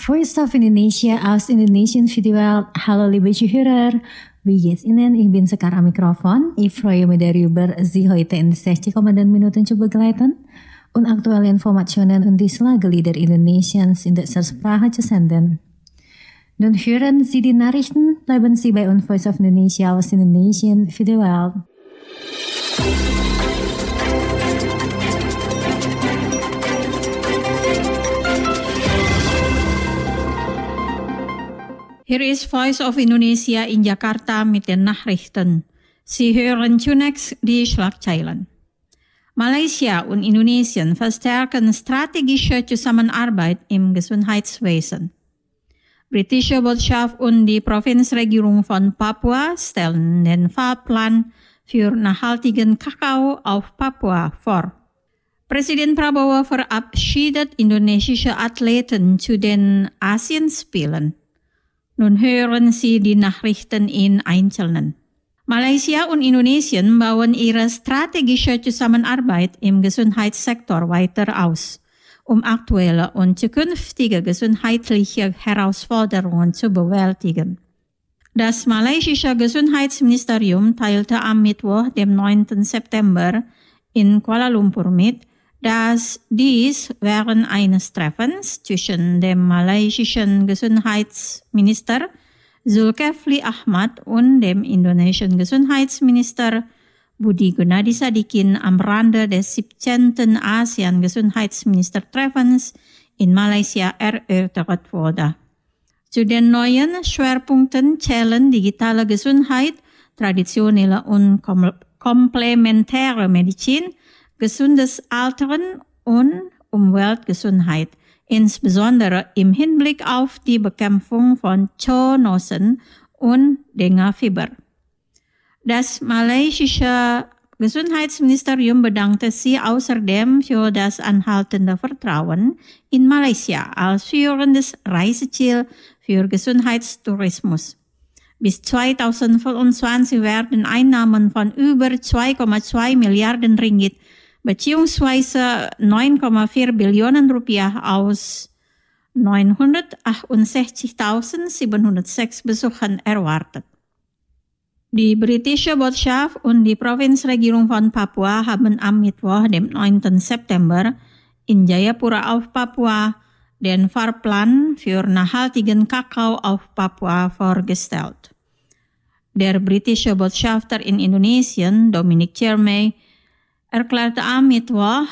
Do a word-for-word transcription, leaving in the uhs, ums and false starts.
Voice of Indonesia aus Indonesian Festival. Hallo liebe Zuhörer, wie geht's Ihnen? Ich bin Sekar am Mikrofon. Ich freue mich darüber, Sie heute in sechzig Komma fünf Minuten zu begleiten und aktuelle Informationen und die Schlaglieder Indonesiens in dieser Sprache zu senden. Nun hören Sie die Nachrichten, bleiben Sie bei uns Voice of Indonesia aus Indonesian Festival. Hier ist Voice of Indonesia in Jakarta mit den Nachrichten. Sie hören zunächst die Schlagzeilen. Malaysia und Indonesien verstärken strategische Zusammenarbeit im Gesundheitswesen. Britische Botschaft und die Provinzregierung von Papua stellen den Fahrplan für nachhaltigen Kakao auf Papua vor. Präsident Prabowo verabschiedet indonesische Athleten zu den Asienspielen. Nun hören Sie die Nachrichten in Einzelnen. Malaysia und Indonesien bauen ihre strategische Zusammenarbeit im Gesundheitssektor weiter aus, um aktuelle und zukünftige gesundheitliche Herausforderungen zu bewältigen. Das malaysische Gesundheitsministerium teilte am Mittwoch, dem neunten September, in Kuala Lumpur mit, dass dies während eines Treffens zwischen dem malaysischen Gesundheitsminister Zulkifli Ahmad und dem indonesischen Gesundheitsminister Budi Gunadi Sadikin am Rande des siebzehnten ASEAN-Gesundheitsministertreffens in Malaysia erörtert wurde. Zu den neuen Schwerpunkten zählen digitale Gesundheit, traditionelle und komplementäre Medizin, gesundes Altern und Umweltgesundheit, insbesondere im Hinblick auf die Bekämpfung von Zoonosen und Dengue-Fieber. Das malaysische Gesundheitsministerium bedankte sich außerdem für das anhaltende Vertrauen in Malaysia als führendes Reiseziel für Gesundheitstourismus. Bis zweitausendfünfundzwanzig werden Einnahmen von über zwei Komma zwei Milliarden Ringgit beziehungsweise neun Komma vier Billionen Rupiah aus neunhundertachtundsechzigtausendsiebenhundertsechs Besuchern erwartet. Die britische Botschaft und die Provinzregierung von Papua haben am Mittwoch, dem neunten September, in Jayapura auf Papua den Fahrplan für nachhaltigen Kakao auf Papua vorgestellt. Der britische Botschafter in Indonesien, Dominic Cermai, erklärte am Mittwoch,